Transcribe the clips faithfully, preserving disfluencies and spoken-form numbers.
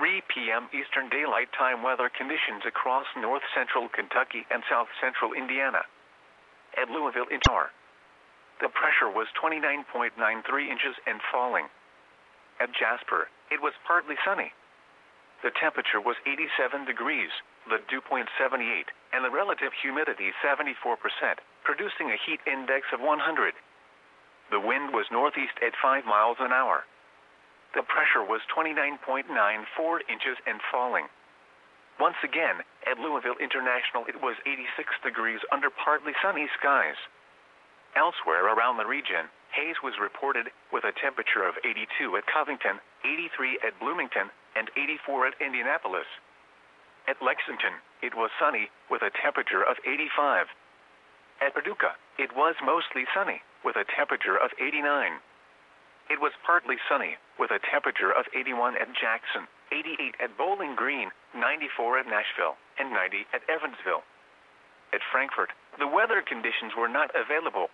three p m Eastern Daylight Time weather conditions across north-central Kentucky and south-central Indiana. At Louisville, Indiana, the pressure was twenty-nine point nine three inches and falling. At Jasper, it was partly sunny. The temperature was eighty-seven degrees, the dew point seventy-eight, and the relative humidity seventy-four percent, producing a heat index of one hundred. The wind was northeast at five miles an hour. The pressure was twenty-nine point nine four inches and falling. Once again, at Louisville International it was eighty-six degrees under partly sunny skies. Elsewhere around the region, haze was reported with a temperature of eighty-two at Covington, eighty-three at Bloomington, and eighty-four at Indianapolis. At Lexington, it was sunny with a temperature of eighty-five. At Paducah, it was mostly sunny with a temperature of eighty-nine. It was partly sunny with a temperature of eighty-one at Jackson, eighty-eight at Bowling Green, ninety-four at Nashville, and ninety at Evansville. At Frankfort, the weather conditions were not available.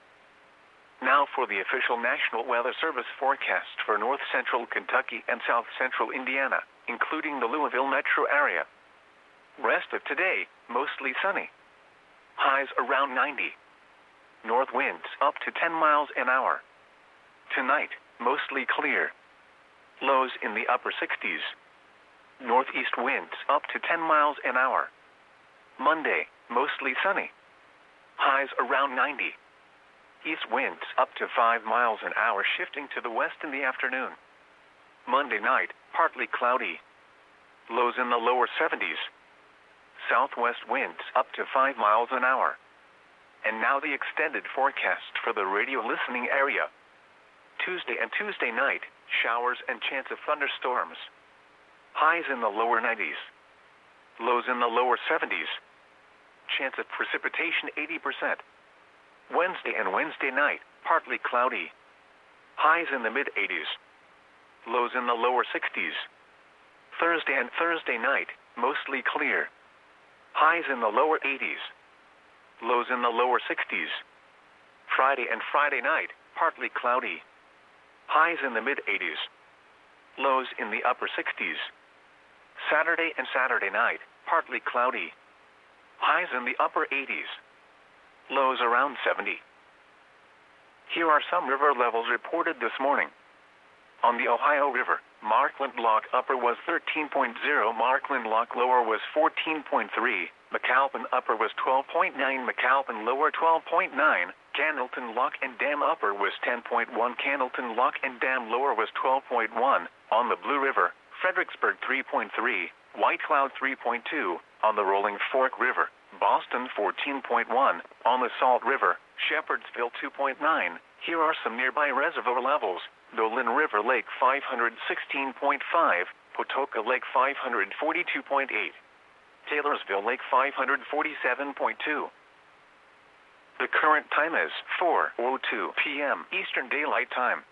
Now for the official National Weather Service forecast for north-central Kentucky and south-central Indiana, including the Louisville metro area. Rest of today, mostly sunny. Highs around ninety. North winds up to ten miles an hour. Tonight, mostly clear. Lows in the upper sixties. Northeast winds up to ten miles an hour. Monday, mostly sunny. Highs around ninety. East winds up to five miles an hour, shifting to the west in the afternoon. Monday night, partly cloudy. Lows in the lower seventies. Southwest winds up to five miles an hour. And now the extended forecast for the radio listening area. Tuesday and Tuesday night, showers and chance of thunderstorms. Highs in the lower nineties. Lows in the lower seventies. Chance of precipitation eighty percent. Wednesday and Wednesday night, partly cloudy. Highs in the mid-eighties. Lows in the lower sixties. Thursday and Thursday night, mostly clear. Highs in the lower eighties. Lows in the lower sixties. Friday and Friday night, partly cloudy. Highs in the mid-eighties. Lows in the upper sixties. Saturday and Saturday night, partly cloudy. Highs in the upper eighties. Lows around seventy. Here are some river levels reported this morning. On the Ohio River, Markland Lock Upper was thirteen point zero, Markland Lock Lower was fourteen point three, McAlpin Upper was twelve point nine, McAlpin Lower twelve point nine, Candleton Lock and Dam Upper was ten point one, Candleton Lock and Dam Lower was twelve point one, on the Blue River, Fredericksburg three point three, White Cloud three point two, on the Rolling Fork River, Boston fourteen point one, on the Salt River, Shepherdsville two point nine. Here are some nearby reservoir levels. Dolan River Lake five hundred sixteen point five, Potoka Lake five hundred forty-two point eight, Taylorsville Lake five hundred forty-seven point two. The current time is four oh two p m Eastern Daylight Time.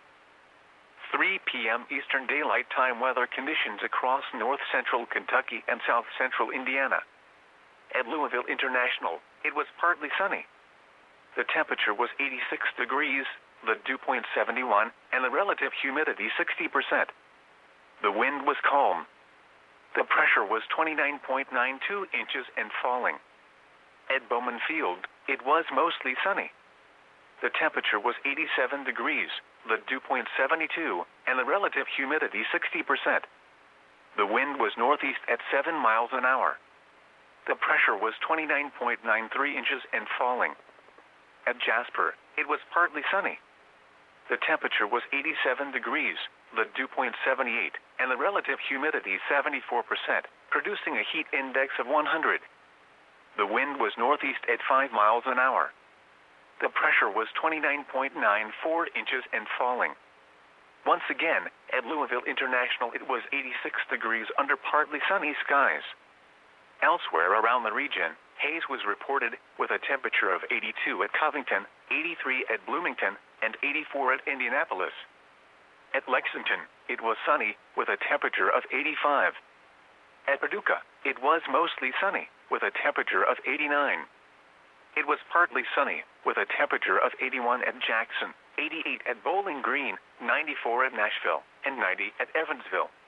three p m Eastern Daylight Time weather conditions across north-central Kentucky and south-central Indiana. At Louisville International, it was partly sunny. The temperature was eighty-six degrees, the dew point seventy-one, and the relative humidity sixty percent. The wind was calm. The pressure was twenty-nine point nine two inches and falling. At Bowman Field, it was mostly sunny. The temperature was eighty-seven degrees, the dew point seventy-two, and the relative humidity sixty percent. The wind was northeast at seven miles an hour. The pressure was twenty-nine point nine three inches and falling. At Jasper, it was partly sunny. The temperature was eighty-seven degrees, the dew point seventy-eight, and the relative humidity seventy-four percent, producing a heat index of one hundred. The wind was northeast at five miles an hour. The pressure was twenty-nine point nine four inches and falling. Once again, at Louisville International it was eighty-six degrees under partly sunny skies. Elsewhere around the region, haze was reported with a temperature of eighty-two at Covington, eighty-three at Bloomington, and eighty-four at Indianapolis. At Lexington, it was sunny with a temperature of eighty-five. At Paducah, it was mostly sunny with a temperature of eighty-nine. It was partly sunny with a temperature of eighty-one at Jackson, eighty-eight at Bowling Green, ninety-four at Nashville, and ninety at Evansville.